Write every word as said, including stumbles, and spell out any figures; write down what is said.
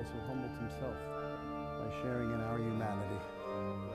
Christ who humbled himself by sharing in our humanity.